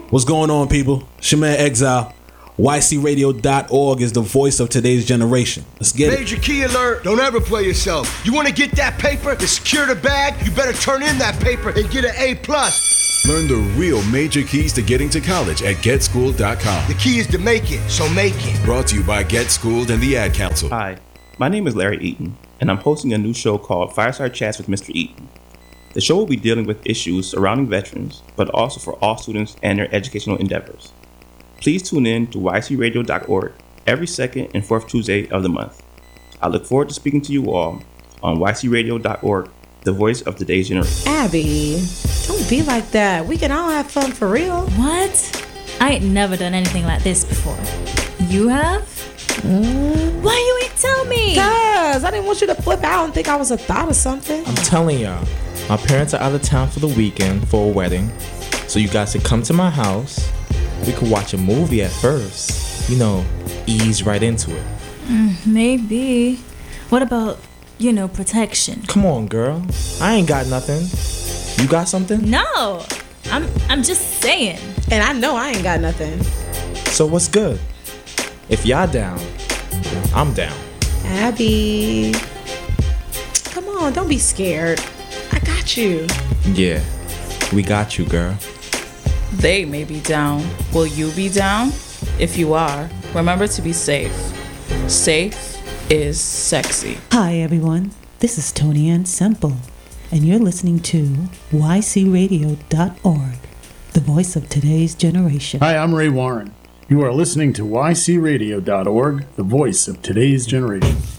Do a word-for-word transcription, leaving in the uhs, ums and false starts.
What's going on, people? It's your man Exile. Y C radio dot org is the voice of today's generation. Let's get Major it. Major key alert. Don't ever play yourself. You want to get that paper to secure the bag? You better turn in that paper and get an A plus. Learn the real major keys to getting to college at get schooled dot com. The key is to make it, so make it. Brought to you by Get Schooled and the Ad Council. Hi, my name is Larry Eaton, and I'm hosting a new show called Fireside Chats with Mister Eaton. The show will be dealing with issues surrounding veterans, but also for all students and their educational endeavors. Please tune in to Y C radio dot org every second and fourth Tuesday of the month. I look forward to speaking to you all on Y C radio dot org, the voice of today's generation. Abby, don't be like that. We can all have fun for real. What? I ain't never done anything like this before. You have? Mm. Why you ain't tell me? Cause I didn't want you to flip out and think I was a thought or something. I'm telling y'all, my parents are out of town for the weekend for a wedding, so you guys can come to my house. We could watch a movie at first, you know, ease right into it. Mm, maybe. What about, you know, protection? Come on, girl. I ain't got nothing. You got something? No, I'm I'm just saying. And I know I ain't got nothing. So what's good? If y'all down, I'm down. Abby, come on, don't be scared. I got you. Yeah, we got you, girl. They may be down. Will you be down? If you are, remember to be safe. Safe is sexy. Hi, everyone. This is Tony Ann Semple, and you're listening to Y C radio dot org, the voice of today's generation. Hi, I'm Ray Warren. You are listening to Y C radio dot org, the voice of today's generation.